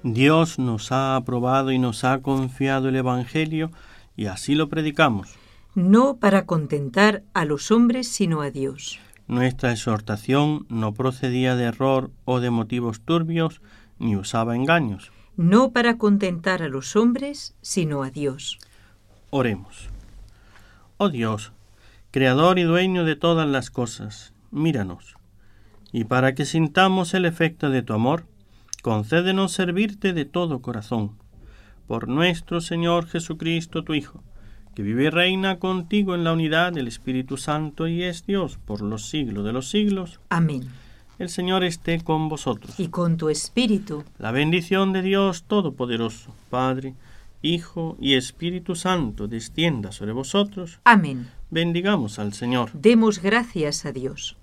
Dios nos ha aprobado y nos ha confiado el Evangelio y así lo predicamos. No para contentar a los hombres, sino a Dios. Nuestra exhortación no procedía de error o de motivos turbios, ni usaba engaños. No para contentar a los hombres, sino a Dios. Oremos. Oh Dios, Creador y dueño de todas las cosas, míranos, y para que sintamos el efecto de tu amor, concédenos servirte de todo corazón. Por nuestro Señor Jesucristo, tu Hijo, que vive y reina contigo en la unidad del Espíritu Santo y es Dios por los siglos de los siglos. Amén. El Señor esté con vosotros. Y con tu espíritu. La bendición de Dios Todopoderoso, Padre, Hijo y Espíritu Santo, descienda sobre vosotros. Amén. Bendigamos al Señor. Demos gracias a Dios.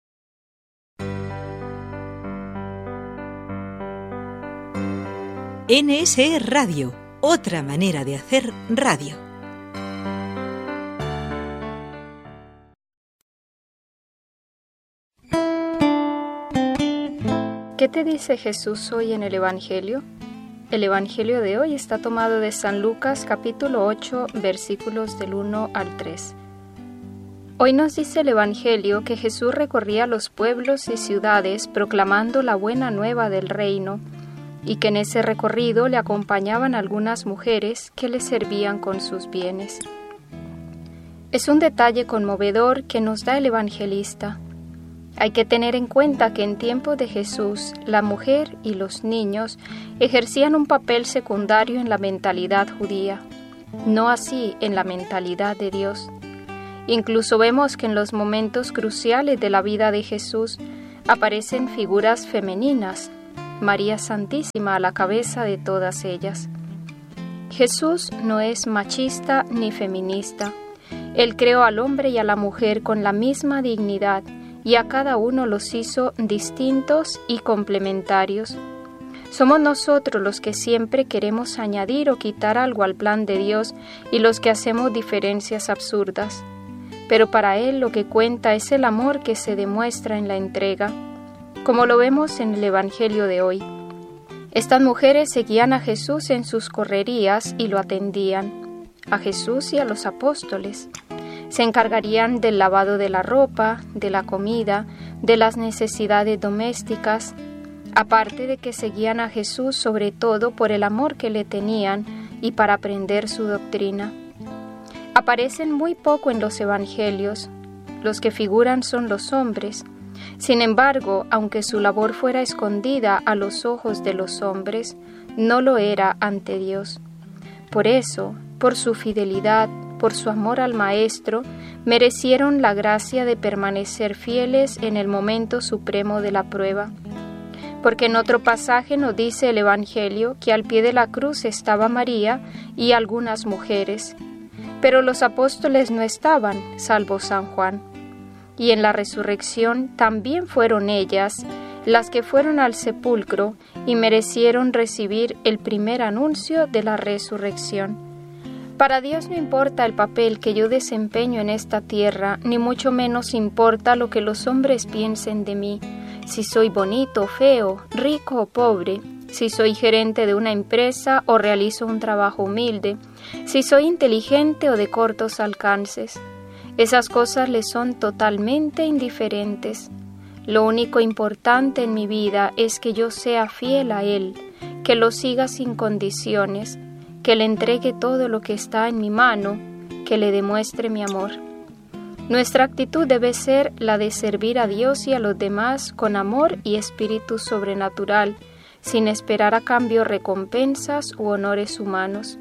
NSE Radio, otra manera de hacer radio. ¿Qué te dice Jesús hoy en el Evangelio? El Evangelio de hoy está tomado de San Lucas capítulo 8, versículos del 1 al 3. Hoy nos dice el Evangelio que Jesús recorría los pueblos y ciudades proclamando la buena nueva del reino y que en ese recorrido le acompañaban algunas mujeres que le servían con sus bienes. Es un detalle conmovedor que nos da el evangelista. Hay que tener en cuenta que en tiempos de Jesús, la mujer y los niños ejercían un papel secundario en la mentalidad judía, no así en la mentalidad de Dios. Incluso vemos que en los momentos cruciales de la vida de Jesús aparecen figuras femeninas, María Santísima a la cabeza de todas ellas. Jesús no es machista ni feminista. Él creó al hombre y a la mujer con la misma dignidad y a cada uno los hizo distintos y complementarios. Somos nosotros los que siempre queremos añadir o quitar algo al plan de Dios y los que hacemos diferencias absurdas. Pero para Él lo que cuenta es el amor que se demuestra en la entrega, como lo vemos en el Evangelio de hoy. Estas mujeres seguían a Jesús en sus correrías y lo atendían, a Jesús y a los apóstoles. Se encargarían del lavado de la ropa, de la comida, de las necesidades domésticas, aparte de que seguían a Jesús sobre todo por el amor que le tenían y para aprender su doctrina. Aparecen muy poco en los evangelios, los que figuran son los hombres. Sin embargo, aunque su labor fuera escondida a los ojos de los hombres, no lo era ante Dios. Por eso, por su fidelidad, por su amor al Maestro, merecieron la gracia de permanecer fieles en el momento supremo de la prueba. Porque en otro pasaje nos dice el Evangelio que al pie de la cruz estaba María y algunas mujeres, pero los apóstoles no estaban, salvo San Juan. Y en la resurrección también fueron ellas las que fueron al sepulcro y merecieron recibir el primer anuncio de la resurrección. Para Dios no importa el papel que yo desempeño en esta tierra, ni mucho menos importa lo que los hombres piensen de mí, si soy bonito, feo, rico o pobre, si soy gerente de una empresa o realizo un trabajo humilde, si soy inteligente o de cortos alcances. Esas cosas le son totalmente indiferentes. Lo único importante en mi vida es que yo sea fiel a Él, que lo siga sin condiciones, que le entregue todo lo que está en mi mano, que le demuestre mi amor. Nuestra actitud debe ser la de servir a Dios y a los demás con amor y espíritu sobrenatural, sin esperar a cambio recompensas u honores humanos.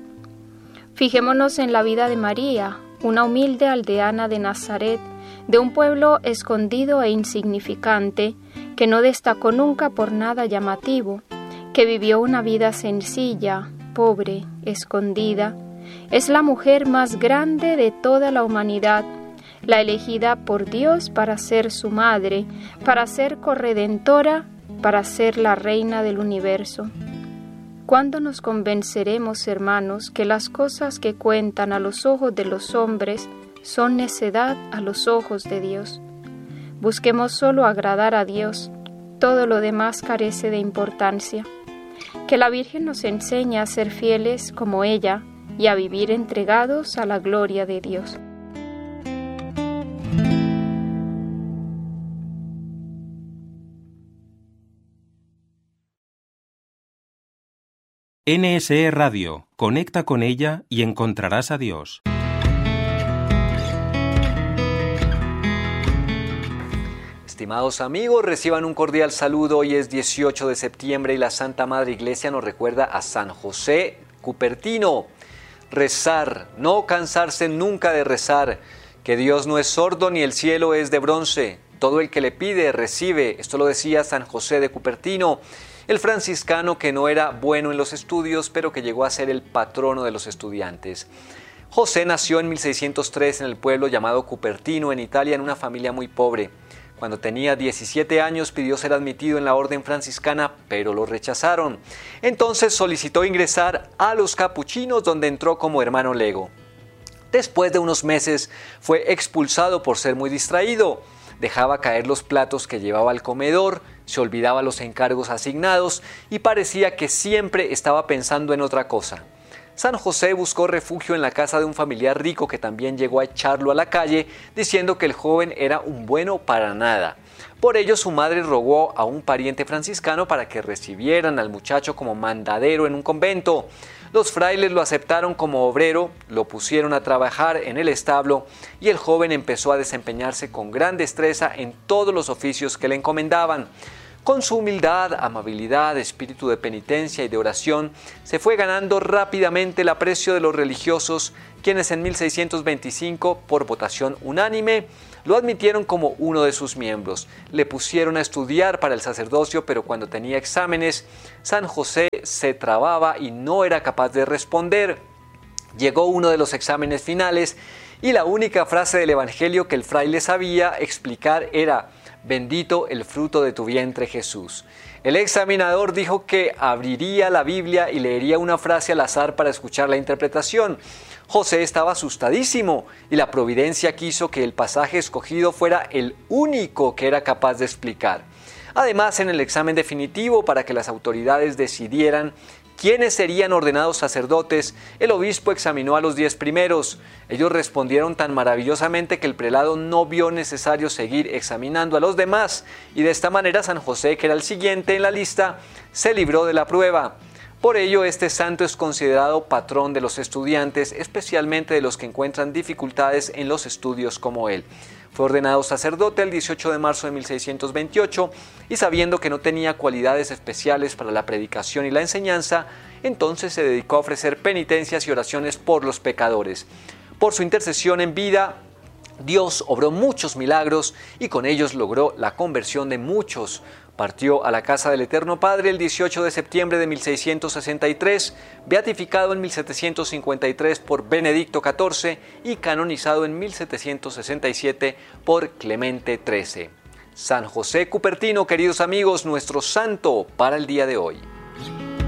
Fijémonos en la vida de María, una humilde aldeana de Nazaret, de un pueblo escondido e insignificante, que no destacó nunca por nada llamativo, que vivió una vida sencilla, pobre, escondida. Es la mujer más grande de toda la humanidad, la elegida por Dios para ser su madre, para ser corredentora, para ser la reina del universo. ¿Cuándo nos convenceremos, hermanos, que las cosas que cuentan a los ojos de los hombres son necedad a los ojos de Dios? Busquemos solo agradar a Dios, todo lo demás carece de importancia. Que la Virgen nos enseñe a ser fieles como ella y a vivir entregados a la gloria de Dios. NSE Radio. Conecta con ella y encontrarás a Dios. Estimados amigos, reciban un cordial saludo. Hoy es 18 de septiembre y la Santa Madre Iglesia nos recuerda a San José Cupertino. Rezar, no cansarse nunca de rezar, que Dios no es sordo ni el cielo es de bronce. Todo el que le pide, recibe. Esto lo decía San José de Cupertino, el franciscano que no era bueno en los estudios, pero que llegó a ser el patrono de los estudiantes. José nació en 1603 en el pueblo llamado Cupertino, en Italia, en una familia muy pobre. Cuando tenía 17 años pidió ser admitido en la orden franciscana, pero lo rechazaron. Entonces solicitó ingresar a los capuchinos, donde entró como hermano lego. Después de unos meses fue expulsado por ser muy distraído. Dejaba caer los platos que llevaba al comedor, se olvidaba los encargos asignados y parecía que siempre estaba pensando en otra cosa. San José buscó refugio en la casa de un familiar rico que también llegó a echarlo a la calle, diciendo que el joven era un bueno para nada. Por ello su madre rogó a un pariente franciscano para que recibieran al muchacho como mandadero en un convento. Los frailes lo aceptaron como obrero, lo pusieron a trabajar en el establo y el joven empezó a desempeñarse con gran destreza en todos los oficios que le encomendaban. Con su humildad, amabilidad, espíritu de penitencia y de oración, se fue ganando rápidamente el aprecio de los religiosos, quienes en 1625, por votación unánime, lo admitieron como uno de sus miembros. Le pusieron a estudiar para el sacerdocio, pero cuando tenía exámenes, San José se trababa y no era capaz de responder. Llegó uno de los exámenes finales y la única frase del Evangelio que el fraile sabía explicar era: «Bendito el fruto de tu vientre, Jesús». El examinador dijo que abriría la Biblia y leería una frase al azar para escuchar la interpretación. José estaba asustadísimo y la providencia quiso que el pasaje escogido fuera el único que era capaz de explicar. Además, en el examen definitivo, para que las autoridades decidieran quiénes serían ordenados sacerdotes, el obispo examinó a los 10 primeros. Ellos respondieron tan maravillosamente que el prelado no vio necesario seguir examinando a los demás, y de esta manera San José, que era el siguiente en la lista, se libró de la prueba. Por ello, este santo es considerado patrón de los estudiantes, especialmente de los que encuentran dificultades en los estudios como él. Fue ordenado sacerdote el 18 de marzo de 1628 y sabiendo que no tenía cualidades especiales para la predicación y la enseñanza, entonces se dedicó a ofrecer penitencias y oraciones por los pecadores. Por su intercesión en vida, Dios obró muchos milagros y con ellos logró la conversión de muchos. Partió a la casa del Eterno Padre el 18 de septiembre de 1663, beatificado en 1753 por Benedicto XIV y canonizado en 1767 por Clemente XIII. San José Cupertino, queridos amigos, nuestro santo para el día de hoy.